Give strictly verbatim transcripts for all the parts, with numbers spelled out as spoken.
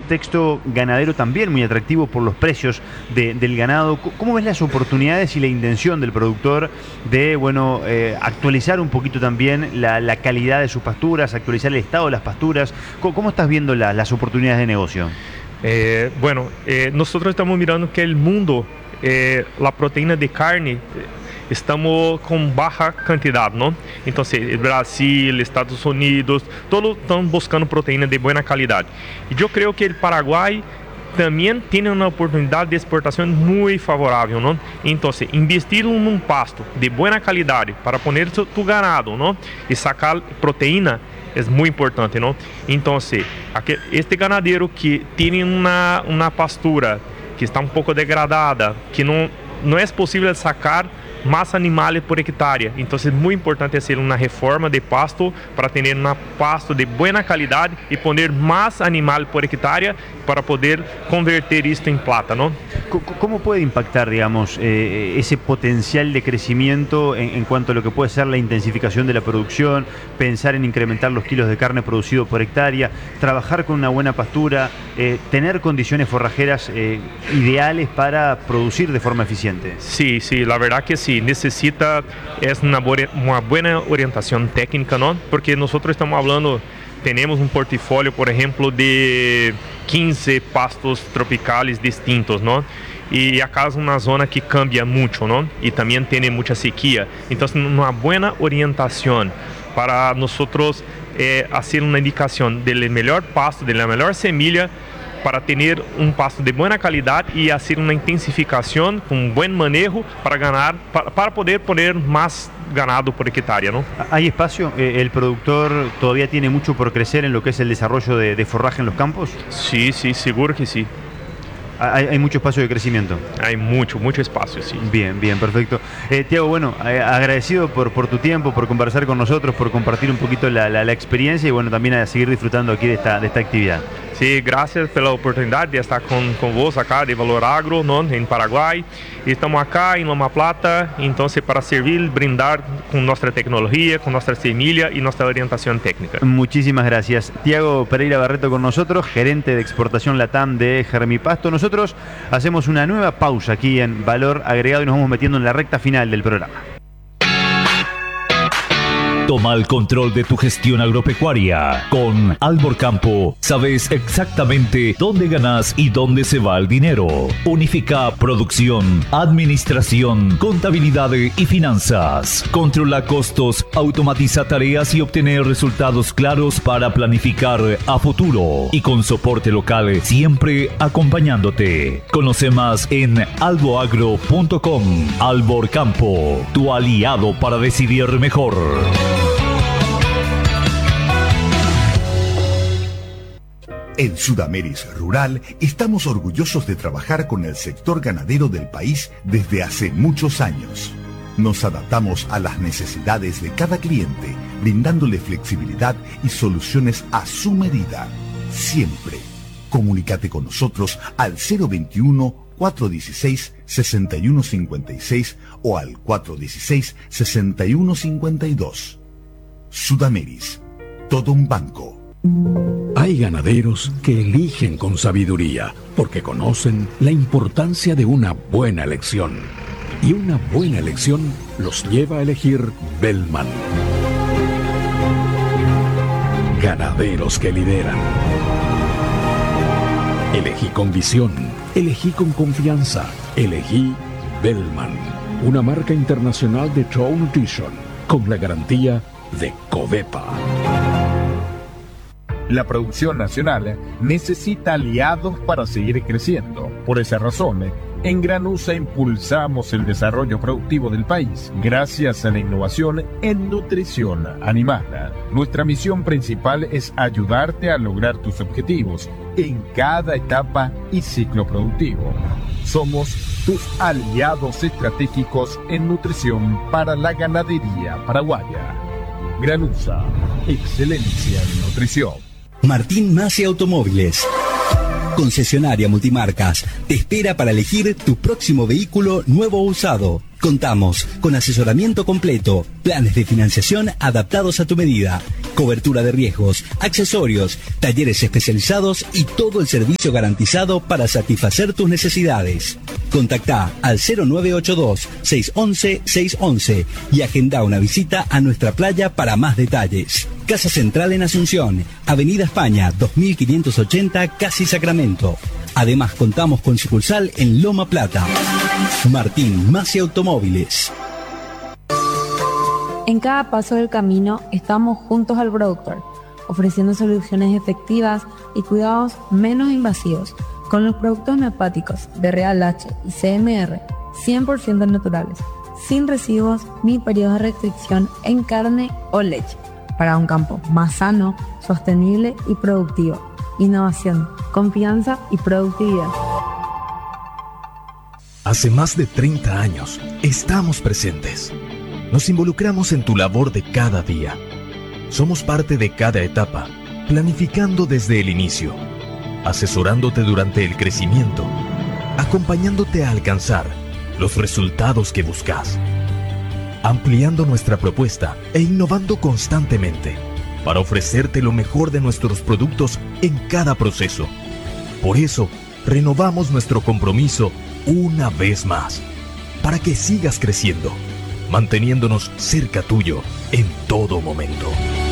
contexto ganadero también muy atractivo por los precios de, del ganado. ¿Cómo ves las oportunidades y la intención del productor de, bueno, eh, actualizar un poquito también la, la calidad de sus pasturas, actualizar el estado de las pasturas? ¿Cómo, cómo estás viendo la, las oportunidades de negocio? Eh, bueno, eh, nosotros estamos mirando que el mundo, eh, la proteína de carne, estamos con baja cantidad, ¿no? Entonces, Brasil, Estados Unidos, todos están buscando proteína de buena calidad. Y yo creo que el Paraguay también tiene una oportunidad de exportación muy favorable, ¿no? Entonces, investir en un pasto de buena calidad para poner tu, tu ganado, ¿no? Y sacar proteína es muy importante, ¿no? Entonces, aquel, este ganadero que tiene una, una pastura que está un poco degradada, que no, no es posible sacar más animales por hectárea. Entonces es muy importante hacer una reforma de pasto para tener un pasto de buena calidad y poner más animal por hectárea para poder convertir esto en plata, ¿no? ¿Cómo puede impactar, digamos, eh, ese potencial de crecimiento en, en cuanto a lo que puede ser la intensificación de la producción, pensar en incrementar los kilos de carne producido por hectárea, trabajar con una buena pastura, eh, tener condiciones forrajeras eh, ideales para producir de forma eficiente? Sí, sí, la verdad que sí. Necesita es una, una buena orientación técnica, ¿no? Porque nosotros estamos hablando, tenemos un portafolio, por ejemplo, de quince pastos tropicales distintos, ¿no? Y acá es una zona que cambia mucho, ¿no? Y también tiene mucha sequía. Entonces, una buena orientación para nosotros eh, hacer una indicación del mejor pasto, de la mejor semilla, para tener un pasto de buena calidad y hacer una intensificación con buen manejo para ganar, para, para poder poner más ganado por hectárea, ¿no? ¿Hay espacio? ¿El productor todavía tiene mucho por crecer en lo que es el desarrollo de, de forraje en los campos? Sí, sí, seguro que sí. Hay, hay mucho espacio de crecimiento. Hay mucho, mucho espacio, sí. Bien, bien, perfecto. Eh, Tiago, bueno, eh, agradecido por, por tu tiempo, por conversar con nosotros, por compartir un poquito la, la, la experiencia y bueno, también a seguir disfrutando aquí de esta, de esta actividad. Sí, gracias pela oportunidad de estar con, con vos acá de Valor Agro, ¿no? En Paraguay. Estamos acá en Loma Plata, entonces para servir, brindar con nuestra tecnología, con nuestra semilla y nuestra orientación técnica. Muchísimas gracias. Tiago Pereira Barreto con nosotros, gerente de exportación Latam de Germipasto. Nosotros hacemos una nueva pausa aquí en Valor Agregado y nos vamos metiendo en la recta final del programa. Toma el control de tu gestión agropecuaria. Con Albor Campo sabes exactamente dónde ganas y dónde se va el dinero. Unifica producción, administración, contabilidad y finanzas. Controla costos, automatiza tareas y obtener resultados claros para planificar a futuro. Y con soporte local siempre acompañándote. Conoce más en alboagro punto com. Albor Campo, tu aliado para decidir mejor. En Sudameris Rural estamos orgullosos de trabajar con el sector ganadero del país desde hace muchos años. Nos adaptamos a las necesidades de cada cliente, brindándole flexibilidad y soluciones a su medida. Siempre. Comunícate con nosotros al cero veintiuno, cuatrocientos dieciséis, sesenta y uno cincuenta y seis o al cuatrocientos dieciséis, sesenta y uno cincuenta y dos. Sudameris. Todo un banco. Hay ganaderos que eligen con sabiduría porque conocen la importancia de una buena elección. Y una buena elección los lleva a elegir Bellman. Ganaderos que lideran. Elegí con visión, elegí con confianza, elegí Bellman, una marca internacional de Trout Nutrition con la garantía de Covepa. La producción nacional necesita aliados para seguir creciendo. Por esa razón, en Granusa impulsamos el desarrollo productivo del país gracias a la innovación en nutrición animal. Nuestra misión principal es ayudarte a lograr tus objetivos en cada etapa y ciclo productivo. Somos tus aliados estratégicos en nutrición para la ganadería paraguaya. Granusa, excelencia en nutrición. Martín Masi Automóviles, concesionaria multimarcas, te espera para elegir tu próximo vehículo nuevo o usado. Contamos con asesoramiento completo, planes de financiación adaptados a tu medida, cobertura de riesgos, accesorios, talleres especializados y todo el servicio garantizado para satisfacer tus necesidades. Contactá al cero nueve ocho dos, seis uno uno, seis uno uno y agenda una visita a nuestra playa para más detalles. Casa Central en Asunción, Avenida España dos mil quinientos ochenta, Casi Sacramento. Además contamos con sucursal en Loma Plata. Martín Masi Automóviles. En cada paso del camino estamos juntos al productor, ofreciendo soluciones efectivas y cuidados menos invasivos con los productos neopáticos de Real H y C M R cien por ciento naturales, sin residuos ni periodos de restricción en carne o leche, para un campo más sano, sostenible y productivo. Innovación, confianza y productividad. Hace más de treinta años estamos presentes. Nos involucramos en tu labor de cada día. Somos parte de cada etapa, planificando desde el inicio, asesorándote durante el crecimiento, acompañándote a alcanzar los resultados que buscas, ampliando nuestra propuesta e innovando constantemente para ofrecerte lo mejor de nuestros productos en cada proceso. Por eso, renovamos nuestro compromiso una vez más, para que sigas creciendo, manteniéndonos cerca tuyo en todo momento.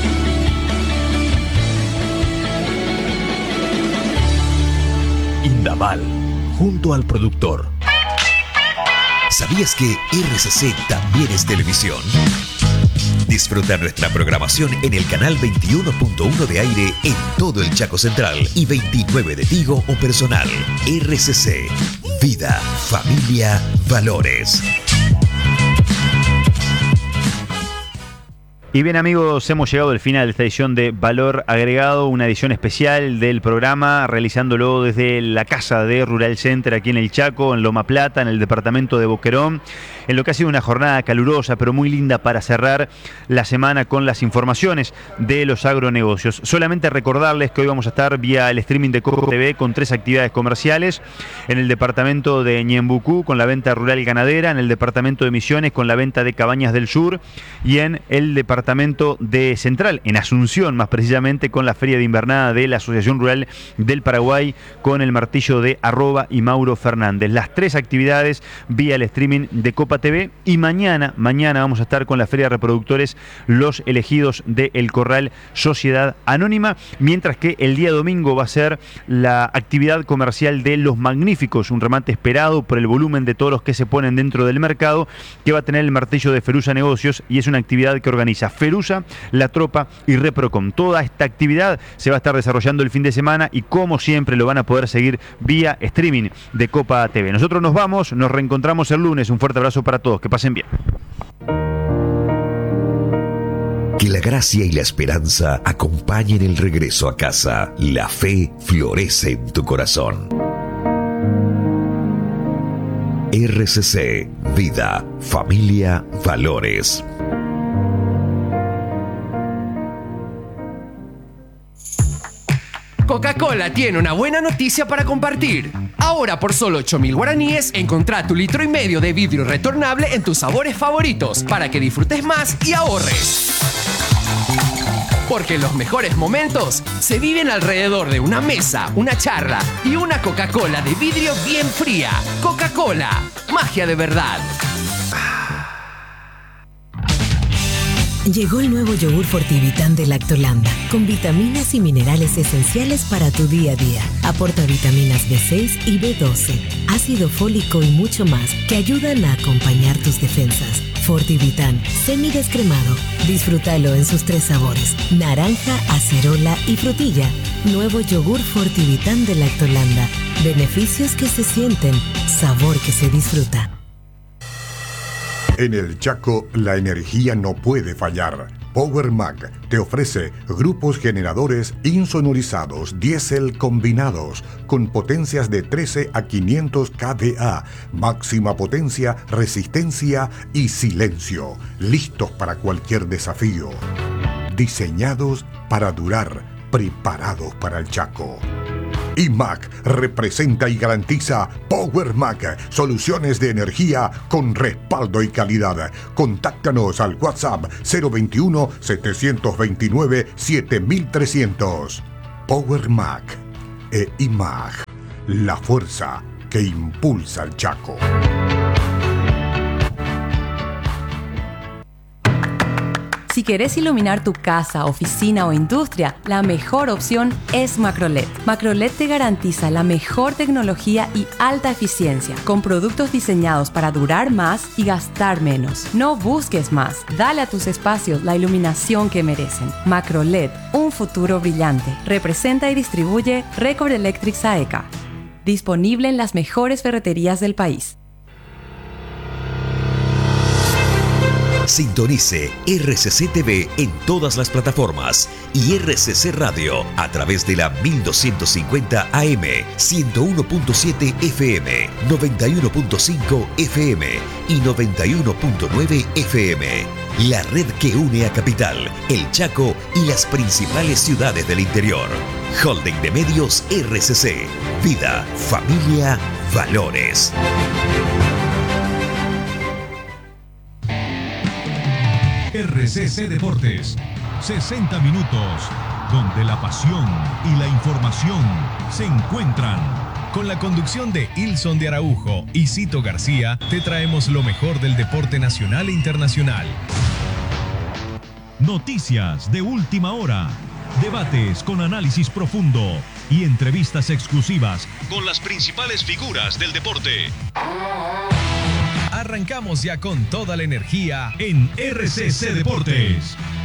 Indaval, junto al productor. ¿Sabías que R C C también es televisión? Disfruta nuestra programación en el canal veintiuno punto uno de aire en todo el Chaco Central y veintinueve de Tigo o Personal. R C C, vida, familia, valores. Y bien amigos, hemos llegado al final de esta edición de Valor Agregado, una edición especial del programa, realizándolo desde la casa de Rural Center aquí en el Chaco, en Loma Plata, en el departamento de Boquerón, en lo que ha sido una jornada calurosa pero muy linda para cerrar la semana con las informaciones de los agronegocios. Solamente recordarles que hoy vamos a estar vía el streaming de Coco T V con tres actividades comerciales, en el departamento de Ñembucú con la venta rural y ganadera, en el departamento de Misiones con la venta de Cabañas del Sur y en el departamento de Central, en Asunción más precisamente, con la feria de invernada de la Asociación Rural del Paraguay con el martillo de Arroba y Mauro Fernández. Las tres actividades vía el streaming de Copa T V y mañana, mañana vamos a estar con la feria de reproductores Los Elegidos de El Corral Sociedad Anónima, mientras que el día domingo va a ser la actividad comercial de Los Magníficos, un remate esperado por el volumen de todos los que se ponen dentro del mercado, que va a tener el martillo de Ferusa Negocios y es una actividad que organiza Ferusa, La Tropa y Reprocom. Toda esta actividad se va a estar desarrollando el fin de semana y como siempre lo van a poder seguir vía streaming de Copa T V. Nosotros nos vamos, nos reencontramos el lunes. Un fuerte abrazo para todos, que pasen bien. Que la gracia y la esperanza acompañen el regreso a casa. La fe florece en tu corazón. R C C, vida, familia, valores. Coca-Cola tiene una buena noticia para compartir. Ahora por solo ocho mil guaraníes, encontrá tu litro y medio de vidrio retornable en tus sabores favoritos para que disfrutes más y ahorres. Porque los mejores momentos se viven alrededor de una mesa, una charla y una Coca-Cola de vidrio bien fría. Coca-Cola, magia de verdad. Llegó el nuevo yogur Fortivitán de Lactolanda, con vitaminas y minerales esenciales para tu día a día. Aporta vitaminas B seis y B doce, ácido fólico y mucho más que ayudan a acompañar tus defensas. Fortivitán, semidescremado. Disfrútalo en sus tres sabores: naranja, acerola y frutilla. Nuevo yogur Fortivitán de Lactolanda. Beneficios que se sienten, sabor que se disfruta. En el Chaco, la energía no puede fallar. PowerMac te ofrece grupos generadores insonorizados diésel combinados con potencias de trece a quinientos kVA, máxima potencia, resistencia y silencio, listos para cualquier desafío. Diseñados para durar, preparados para el Chaco. I M A C representa y garantiza Power Mac, soluciones de energía con respaldo y calidad. Contáctanos al WhatsApp cero veintiuno, setecientos veintinueve, siete mil trescientos. Power Mac e I M A C, la fuerza que impulsa al Chaco. Si querés iluminar tu casa, oficina o industria, la mejor opción es Macroled. Macroled te garantiza la mejor tecnología y alta eficiencia, con productos diseñados para durar más y gastar menos. No busques más, dale a tus espacios la iluminación que merecen. Macroled, un futuro brillante. Representa y distribuye Record Electric Saeca. Disponible en las mejores ferreterías del país. Sintonice R C C T V en todas las plataformas y R C C Radio a través de la mil doscientos cincuenta A M, ciento uno punto siete F M, noventa y uno punto cinco F M y noventa y uno punto nueve F M. La red que une a Capital, El Chaco y las principales ciudades del interior. Holding de Medios R C C. Vida, familia, valores. R C C Deportes, sesenta minutos, donde la pasión y la información se encuentran. Con la conducción de Ilson de Araujo y Cito García, te traemos lo mejor del deporte nacional e internacional. Noticias de última hora, debates con análisis profundo y entrevistas exclusivas con las principales figuras del deporte. Arrancamos ya con toda la energía en R C C Deportes.